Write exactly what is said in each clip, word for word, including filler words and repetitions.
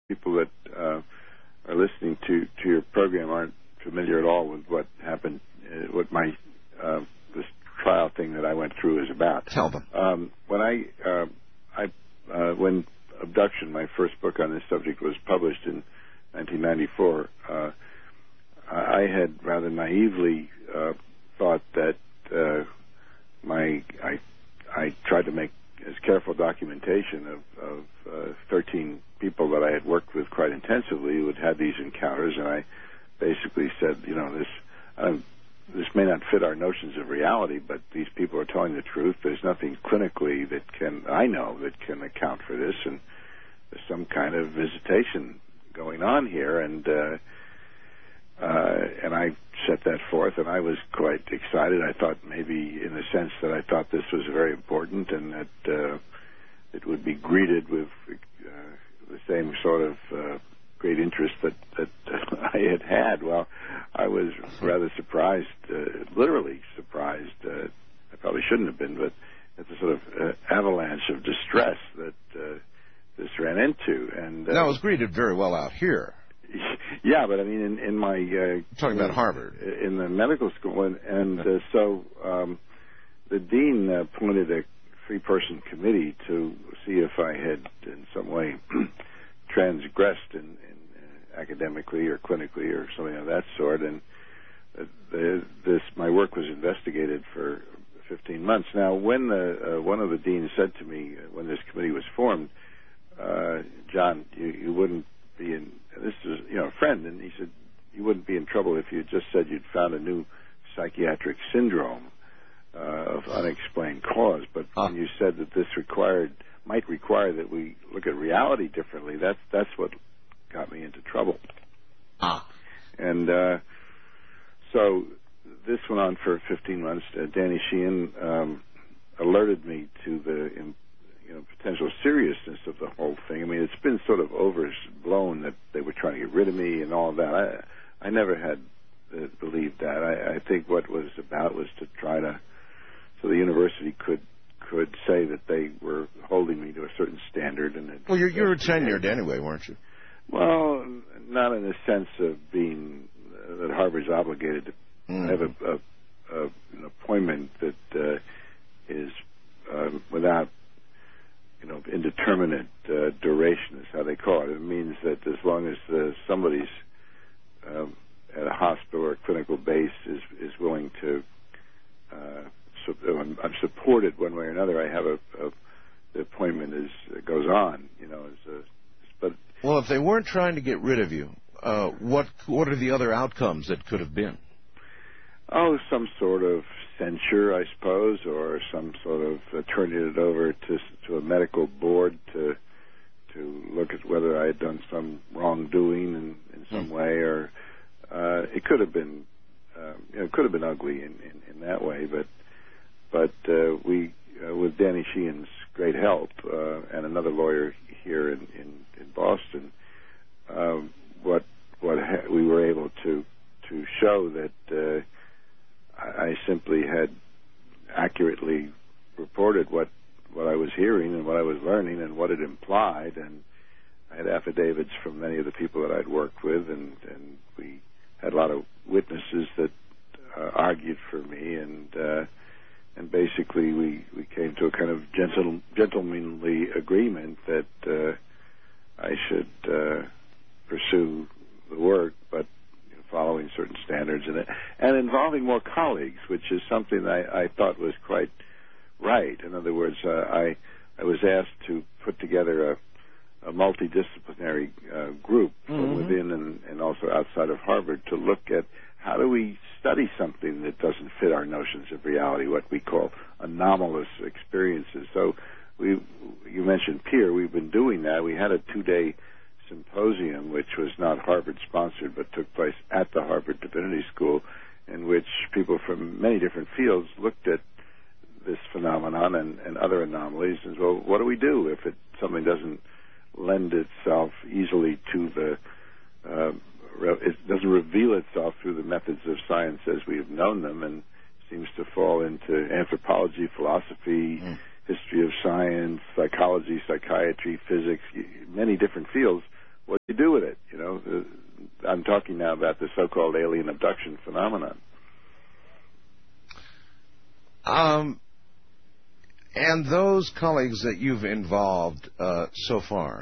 people that uh, are listening to, to your program aren't familiar at all with what happened, uh, what my uh, this trial thing that I went through is about. Tell them. Um, when I, uh, I uh, when Abduction, my first book on this subject, was published in nineteen ninety-four, uh, I had rather naively uh, thought that uh, my I I tried to make as careful documentation of, of uh, thirteen people that I had worked with quite intensively who had had these encounters, and I basically said, you know, this um, this may not fit our notions of reality, but these people are telling the truth. There's nothing clinically that can I know that can account for this, and there's some kind of visitation going on here, and uh, uh, and I set that forth, and I was quite excited. I thought maybe in the sense that I thought this was very important, and that uh, it would be greeted with uh, the same sort of uh, great interest that, that I had had. Well, I was rather surprised, uh, literally surprised. Uh, I probably shouldn't have been, but at the sort of uh, avalanche of distress that uh, this ran into. And uh, now, it was greeted very well out here. Yeah, but I mean, in, in my uh, talking about Harvard, in the medical school, and, and uh, so um, the dean uh, appointed a three-person committee to see if I had, in some way, transgressed in, in uh, academically or clinically or something of that sort. And uh, the, this, my work was investigated for fifteen months. Now, when the, uh, one of the deans said to me uh, when this committee was formed, uh, John, you, you wouldn't be in. This is, you know, a friend, and he said you wouldn't be in trouble if you just said you'd found a new psychiatric syndrome uh, of unexplained cause. But huh. when you said that this required might require that we look at reality differently, that's that's what got me into trouble. Ah, and uh, so this went on for fifteen months. Uh, Danny Sheehan um, alerted me to the you know, potential seriousness of the whole thing. I mean, it's been sort of overblown that they were trying to get rid of me and all that. I, I never had uh, believed that. I, I think what was about was to try to, so the university could could say that they were holding me to a certain standard. And well, you're, you were tenured anyway, weren't you? Well, not in the sense of being uh, that Harvard's obligated to mm. have a, a, a, an appointment that uh, is uh, without you know, indeterminate uh, duration is how they call it. It means that as long as uh, somebody's um, at a hospital or a clinical base is is willing to, uh, so, I'm, I'm supported one way or another. I have a, a the appointment is goes on. You know, as a, but well, if they weren't trying to get rid of you, uh, what what are the other outcomes that could have been? Oh, some sort of censure, I suppose, or some sort of uh, turning it over to to a medical board to to look at whether I had done some wrongdoing in, in some mm. way, or uh, it could have been uh, you know, it could have been ugly in, in, in that way. But but uh, we, uh, with Danny Sheehan's great help uh, and another lawyer here in in, in Boston, um, what what ha- we were able to to show that. Uh, I simply had accurately reported what, what I was hearing and what I was learning and what it implied, and I had affidavits from many of the people that I'd worked with, and, and we had a lot of witnesses that uh, argued for me, and uh, and basically we, we came to a kind of gentle, gentlemanly agreement that uh, I should uh, pursue the work, but following certain standards and and involving more colleagues, which is something I, I thought was quite right. In other words, uh, I I was asked to put together a, a multidisciplinary uh, group mm-hmm. within and, and also outside of Harvard to look at how do we study something that doesn't fit our notions of reality, what we call anomalous experiences. So we you mentioned Peer. We've been doing that. We had a two-day symposium, which was not Harvard-sponsored, but took place at the Harvard Divinity School, in which people from many different fields looked at this phenomenon and, and other anomalies, and well, what do we do if it, something doesn't lend itself easily to the, uh, re- it doesn't reveal itself through the methods of science as we have known them, and seems to fall into anthropology, philosophy, mm. history of science, psychology, psychiatry, physics, many different fields. what do you do with it? You know, the, I'm talking now about the so-called alien abduction phenomenon. Um, and those colleagues that you've involved uh, so far,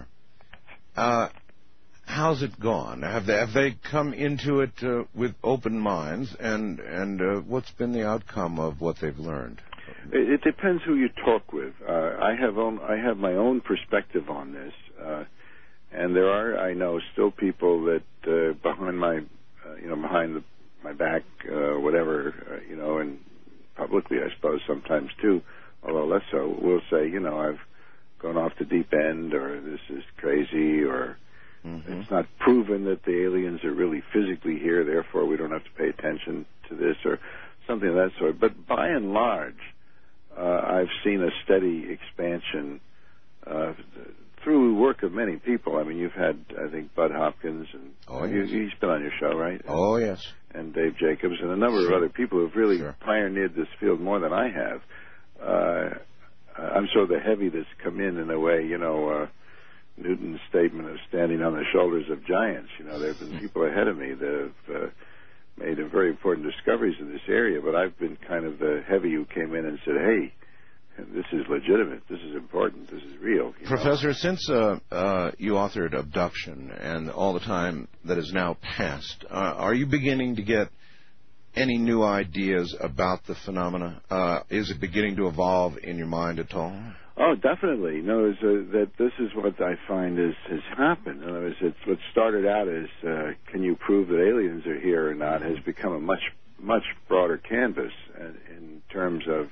uh, how's it gone? Have they have they come into it uh, with open minds, and and uh, what's been the outcome of what they've learned? It, it depends who you talk with. Uh, I have own, I have my own perspective on this, uh, and there are, I know, still people that uh, behind my, uh, you know, behind the, my back, uh, whatever, uh, you know, and publicly, I suppose, sometimes too, although less so, will say, you know, I've gone off the deep end, or this is crazy, or mm-hmm. it's not proven that the aliens are really physically here, therefore we don't have to pay attention to this, or something of that sort. But by and large, uh, I've seen a steady expansion uh, through work of many people. I mean, you've had, I think, Bud Hopkins, and oh, yes. you, he's been on your show, right? Oh, yes. And Dave Jacobs, and a number sure. of other people who've really sure. pioneered this field more than I have. Uh, I'm sort of the heavy that's come in, in a way, you know, uh, Newton's statement of standing on the shoulders of giants. You know, there have been people ahead of me that have uh, made a very important discoveries in this area, but I've been kind of the heavy who came in and said, hey, this is legitimate, this is important, this is real. Professor, know? since uh, uh, you authored Abduction and all the time that is now passed, uh, are you beginning to get any new ideas about the phenomena? Uh, is it beginning to evolve in your mind at all? Oh, definitely. No, it's, uh, that this is what I find is, has happened. In other words, it's what started out as uh, can you prove that aliens are here or not has become a much, much broader canvas in, in terms of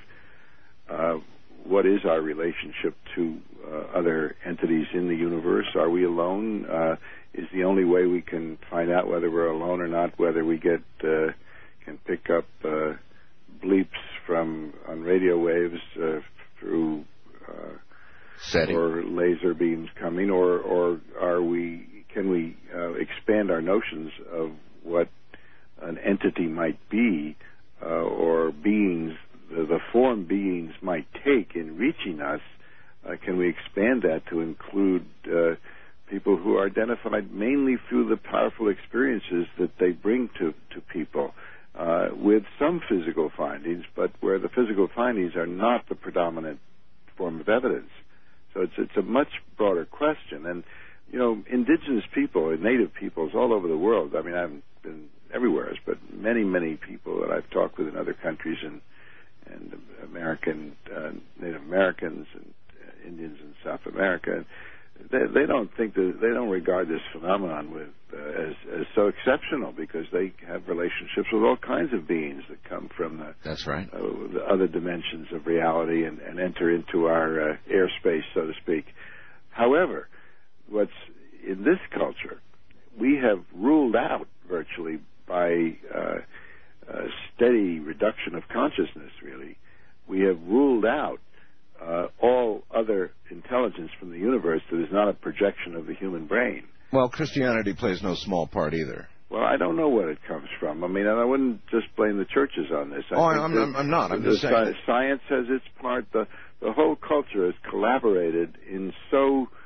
uh, what is our relationship to uh, other entities in the universe. Are we alone? Uh, is the only way we can find out whether we're alone or not, whether we get uh, can pick up uh, bleeps from on radio waves uh, through uh, SETI or laser beams coming, or or are we can we uh, expand our notions of what an entity might be, uh, or beings, the, the form beings might take in reaching us? Uh, can we expand that to include uh, people who are identified mainly through the powerful experiences that they bring to to people? Uh, with some physical findings, but where the physical findings are not the predominant form of evidence. So it's it's a much broader question. And, you know, indigenous people and native peoples all over the world, I mean, I haven't been everywhere, but many, many people that I've talked with in other countries, and, and American, uh, Native Americans and uh, Indians in South America, They, they don't think that they don't regard this phenomenon with uh, as as so exceptional, because they have relationships with all kinds of beings that come from the that's right uh, the other dimensions of reality and, and enter into our uh, airspace, so to speak. However, what's in this culture, we have ruled out virtually by uh, a steady reduction of consciousness. Really, we have ruled out Uh, all other intelligence from the universe that is not a projection of the human brain. Well, Christianity plays no small part either. Well, I don't know where it comes from. I mean, I wouldn't just blame the churches on this. I oh, think I'm, that I'm, I'm not. I'm the just saying. Sci- science has its part. The, the whole culture has collaborated in so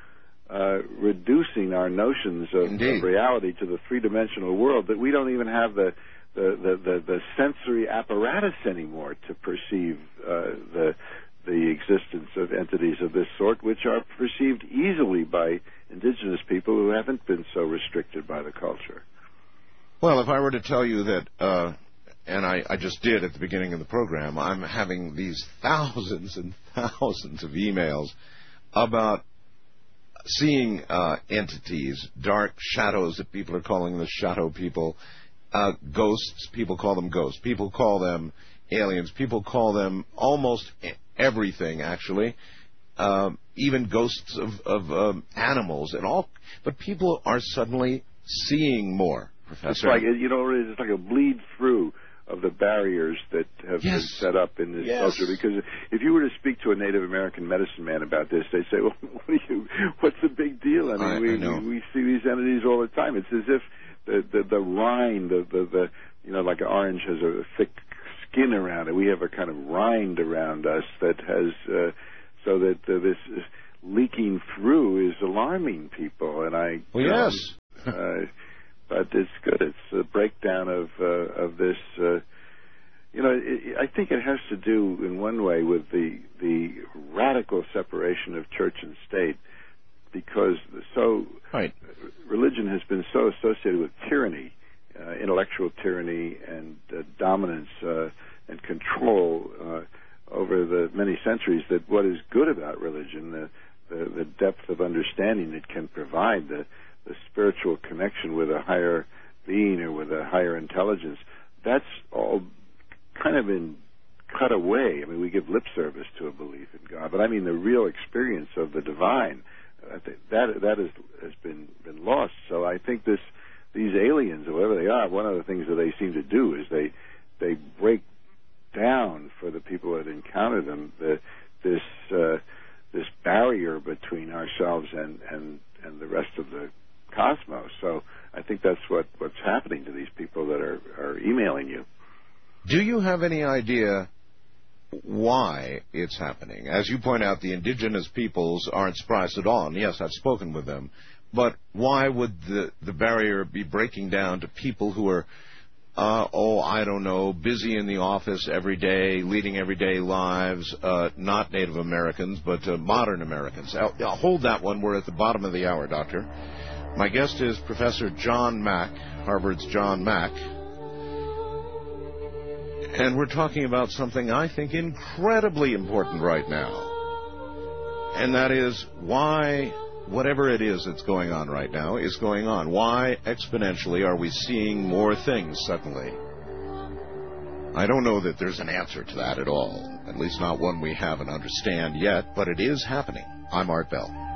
uh, reducing our notions of, of reality to the three-dimensional world that we don't even have the the, the, the, the sensory apparatus anymore to perceive uh, the the existence of entities of this sort, which are perceived easily by indigenous people who haven't been so restricted by the culture. Well, if I were to tell you that, uh, and I, I just did at the beginning of the program, I'm having these thousands and thousands of emails about seeing uh, entities, dark shadows that people are calling the shadow people, uh, ghosts, people call them ghosts, people call them aliens, people call them almost everything, actually, um, even ghosts of, of um, animals and all. But people are suddenly seeing more, Professor. It's like, you know, it's like a bleed through of the barriers that have yes. been set up in this yes. culture. Because if you were to speak to a Native American medicine man about this, they'd say, well, what are you, what's the big deal? I mean, I, we, I know. we we see these entities all the time. It's as if the, the, the rind, the, the, the, you know, like an orange has a thick skin around it. We have a kind of rind around us that has, uh, so that uh, this, leaking through is alarming people, and I well, yes, um, uh, but it's good. It's a breakdown of uh, of this. Uh, you know, it, I think it has to do in one way with the the radical separation of church and state, because so right. religion has been so associated with tyranny, uh, intellectual tyranny, and uh, dominance uh, and control uh, over the many centuries, that what is good about religion, the, the, the depth of understanding it can provide, the, the spiritual connection with a higher being or with a higher intelligence, that's all kind of been cut away. I mean, we give lip service to a belief in God, but I mean the real experience of the divine, I think that that is, has been been lost. So I think this these aliens, or whatever they are, one of the things that they seem to do is they they break down for the people that encounter them the, this uh, this barrier between ourselves and, and, and the rest of the cosmos. So I think that's what, what's happening to these people that are, are emailing you. Do you have any idea why it's happening? As you point out, the indigenous peoples aren't surprised at all, and yes, I've spoken with them, but why would the, the barrier be breaking down to people who are Uh, oh, I don't know, busy in the office every day, leading everyday lives, uh, not Native Americans, but uh, modern Americans? I'll, I'll hold that one. We're at the bottom of the hour, Doctor. My guest is Professor John Mack, Harvard's John Mack. And we're talking about something I think incredibly important right now. And that is why whatever it is that's going on right now is going on. Why exponentially are we seeing more things suddenly? I don't know that there's an answer to that at all, at least not one we have and understand yet, but it is happening. I'm Art Bell.